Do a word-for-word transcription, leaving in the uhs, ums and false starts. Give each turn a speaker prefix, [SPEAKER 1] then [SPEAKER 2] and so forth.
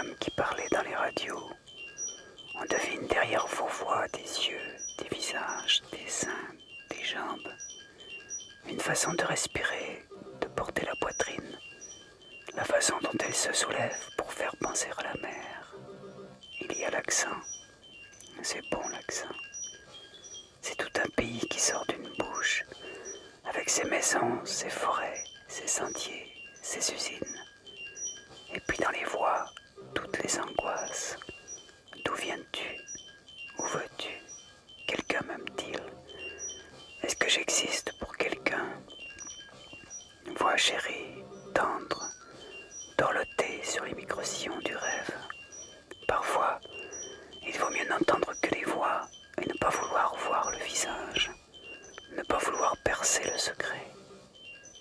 [SPEAKER 1] femmes qui parlaient dans les radios. On devine derrière vos voix des yeux, des visages, des seins, des jambes. Une façon de respirer, de porter la poitrine. La façon dont elles se soulèvent pour faire penser à la mer. Il y a l'accent. C'est bon l'accent. C'est tout un pays qui sort d'une bouche, avec ses maisons, ses forêts, ses sentiers, ses usines. Et puis dans les voix, toutes les angoisses. D'où viens-tu? Où veux-tu? Quelqu'un m'aime-t-il? Est-ce que j'existe pour quelqu'un? Voix chérie, tendre, dorlotée sur les micro-sillons du rêve. Parfois, il vaut mieux n'entendre que les voix et ne pas vouloir voir le visage, ne pas vouloir percer le secret.